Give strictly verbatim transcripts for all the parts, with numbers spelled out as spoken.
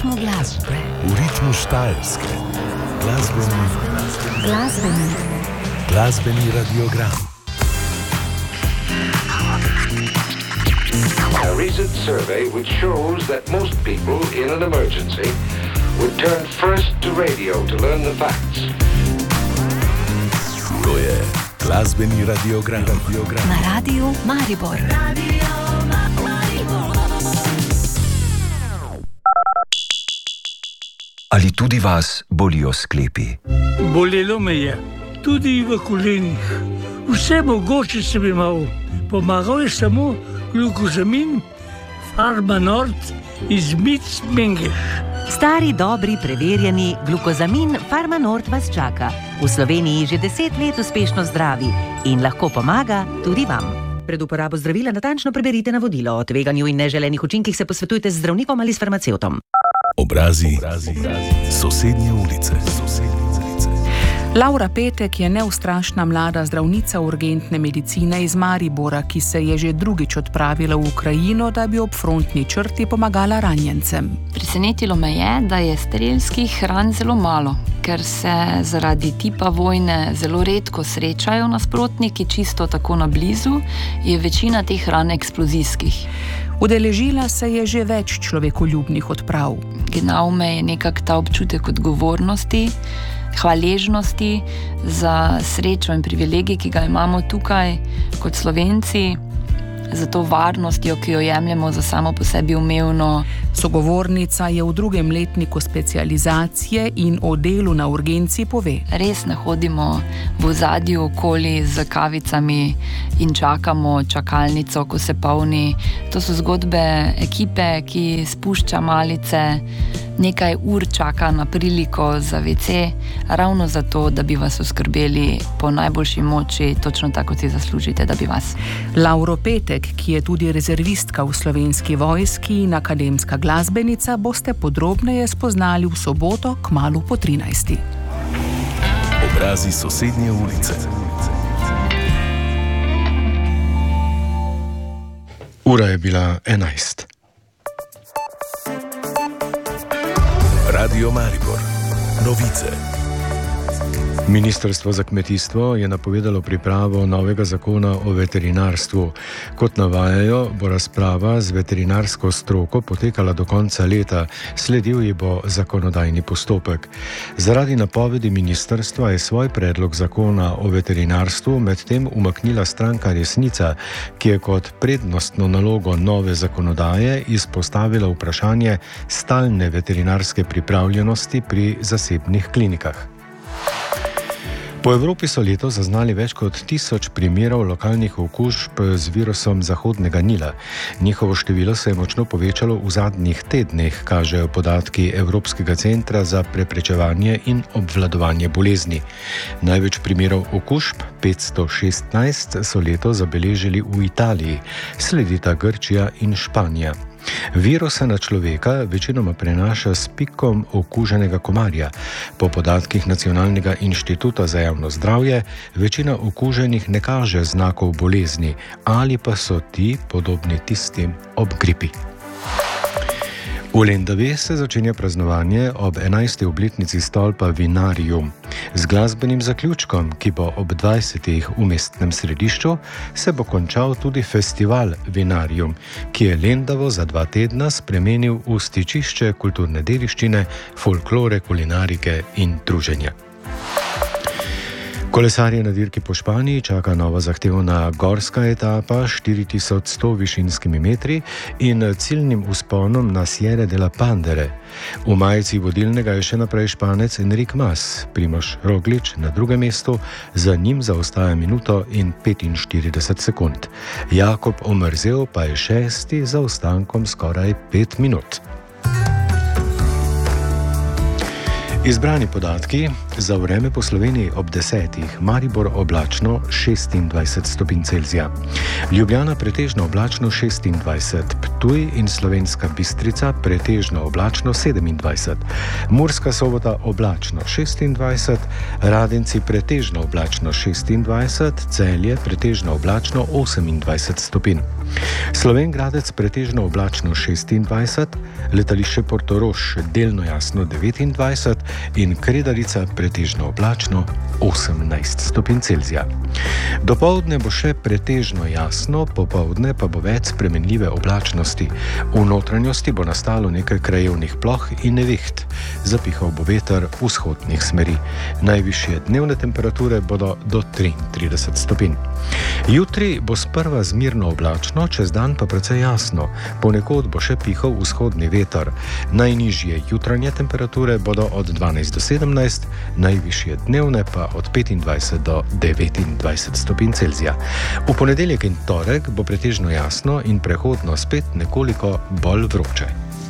ritmu glasbe, v ritmu Štajerske, glasbeni, glasbeni, glasbeni radiogram. A recent survey which shows that most people in an emergency would turn first to radio to learn the facts. To je glasbeni radiogram. radiogram. Na radiju Maribor. Radio Maribor. Ali tudi vas bolijo sklepi? Bolelo me je, tudi v kolenih. Vse mogoče sem imel. Pomagal je samo glukozamin, Farmanort iz Mic-Mengeš. Stari, dobri, preverjeni glukozamin Farmanort vas čaka. V Sloveniji že deset let uspešno zdravi in lahko pomaga tudi vam. Pred uporabo zdravila natančno preberite navodilo. O tveganju in neželenih učinkih se posvetujte z zdravnikom ali s farmacevtom. Obrazi, obrazi, sosednje ulice. Laura Petek je neustrašna mlada zdravnica urgentne medicine iz Maribora, ki se je že drugič odpravila v Ukrajino, da bi ob frontni črti pomagala ranjencem. Presenetilo me je, da je strelskih ran zelo malo, ker se zaradi tipa vojne zelo redko srečajo nasprotniki čisto tako na blizu, je večina teh ran eksplozijskih. Udeležila se je že več človekoljubnih odprav. Gnal me je nekak ta občutek odgovornosti, hvaležnosti za srečo in privilegij, ki ga imamo tukaj kot Slovenci, za to varnostjo, ki jo jemljemo za samo po sebi umevno. Sogovornica je v drugem letniku specializacije in o delu na urgenci pove. Res ne hodimo v ozadju okoli z kavicami in čakamo čakalnico, ko se polni. To so zgodbe ekipe, ki spušča malice, nekaj ur čaka na priliko za ve ce, ravno zato, da bi vas oskrbeli po najboljši moči, točno tako si zaslužite, da bi vas. Lauro Petek, ki je tudi rezervistka v Slovenski vojski in akademska glasbenica, boste podrobneje spoznali v soboto kmalu po trinajsti. Obrazi sosednje ulice. Ura je bila enajst. Radio Maribor. Novice. Ministrstvo za kmetijstvo je napovedalo pripravo novega zakona o veterinarstvu. Kot navajajo, bo razprava z veterinarsko stroko potekala do konca leta, sledil ji bo zakonodajni postopek. Zaradi napovedi ministrstva je svoj predlog zakona o veterinarstvu medtem umaknila stranka Resnica, ki je kot prednostno nalogo nove zakonodaje izpostavila vprašanje stalne veterinarske pripravljenosti pri zasebnih klinikah. Po Evropi so letos zaznali več kot tisoč primerov lokalnih okužb z virusom Zahodnega Nila. Njihovo število se je močno povečalo v zadnjih tednih, kažejo podatki Evropskega centra za preprečevanje in obvladovanje bolezni. Največ primerov okužb, petsto šestnajst, so letos zabeležili v Italiji, sledita Grčija in Španija. Virus se na človeka večinoma prenaša s pikom okuženega komarja. Po podatkih Nacionalnega inštituta za javno zdravje, večina okuženih ne kaže znakov bolezni, ali pa so ti podobni tistim ob gripi. V Lendavi se začenja praznovanje ob enajsti obletnici stolpa Vinarium. Z glasbenim zaključkom, ki bo ob dvajsetih v mestnem središču, se bo končal tudi festival Vinarium, ki je Lendavo za dva tedna spremenil v stičišče kulturne dediščine, folklore, kulinarike in druženja. Kolesarje na dirki po Španiji čaka nova zahtevna gorska etapa s štiri tisoč sto višinskimi metri in ciljnim vzponom na Sierra de la Pandere. V majici vodilnega je še naprej Španec Enric Mas, Primož Roglič na drugem mestu, za njim zaostaja minuto in petinštirideset sekund. Jakob Omerzel pa je šesti za zaostankom skoraj pet minut. Izbrani podatki za vreme po Sloveniji ob desetih. Maribor oblačno šestindvajset stopinj Celzija. Ljubljana pretežno oblačno šestindvajset. Ptuj in Slovenska Bistrica pretežno oblačno sedemindvajset. Murska Sobota oblačno šestindvajset. Radenci pretežno oblačno šestindvajset. Celje pretežno oblačno osemindvajset stopinj. Slovenj Gradec pretežno oblačno šestindvajset, letališče Portorož delno jasno devetindvajset in Kredarica pretežno oblačno osemnajst stopinj Celzija. Dopoldne bo še pretežno jasno, popoldne pa bo več spremenljive oblačnosti. V notranjosti bo nastalo nekaj krajevnih ploh in neviht. Zapihal bo veter vzhodnih smeri. Najvišje dnevne temperature bodo do triintrideset stopinj. Jutri bo sprva zmirno oblačno, čez dan pa precej jasno. Ponekod bo še pihal vzhodni veter. Najnižje jutranje temperature bodo od dvanajst do sedemnajst, najvišje dnevne pa od petindvajset do devetindvajset stopinj Celzija. V ponedeljek in torek bo pretežno jasno in prehodno spet nekoliko bolj vroče.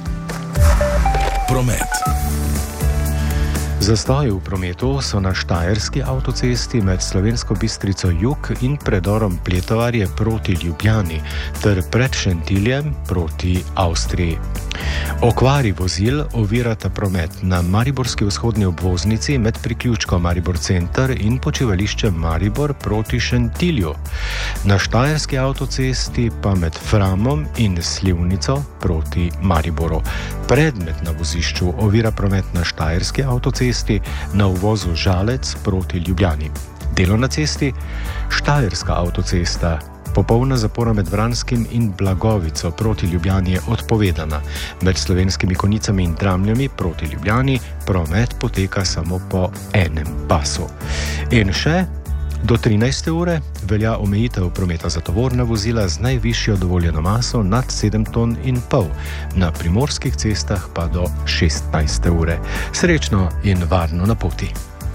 Promet. Zastoji v prometu so na Štajerski avtocesti med Slovensko Bistrico jug in predorom Pletovarje proti Ljubljani ter pred Šentiljem proti Avstriji. Okvari vozil ovirata promet na mariborski vzhodni obvoznici med priključkom Maribor Center in počivališčem Maribor proti Šentilju. Na Štajerski avtocesti pa med Framom in Slivnico proti Mariboru. Predmet na vozišču ovira promet na Štajerski avtocesti na uvozu Žalec proti Ljubljani. Delo na cesti Štajerska avtocesta. Popolna zapora med Vranskim in Blagovico proti Ljubljani je odpovedana. Med Slovenskimi Konjicami in Dramljami proti Ljubljani promet poteka samo po enem pasu. In še do trinajste ure velja omejitev prometa za tovorna vozila z najvišjo dovoljeno maso nad sedem ton in pol, na primorskih cestah pa do šestnajste ure. Srečno in varno na poti.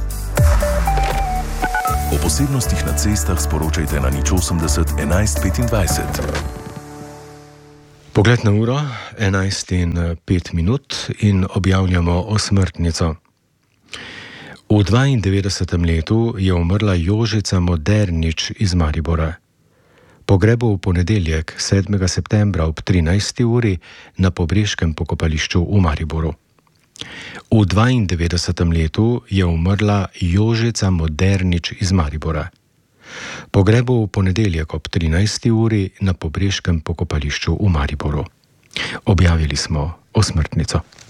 O posebnostih na cestah sporočajte na nič osemdeset enajst petindvajset. Pogled na uro, enajst in pet minut in objavljamo osmrtnico. V dvaindevetdesetem letu je umrla Jožica Modernič iz Maribora. Pogreb bo v ponedeljek, sedmega septembra ob trinajsti uri na Pobreškem pokopališču v Mariboru. V dvaindevetdesetem letu je umrla Jožica Modernič iz Maribora. Pogreb bo v ponedeljek ob trinajsti uri na Pobreškem pokopališču v Mariboru. Objavili smo osmrtnico.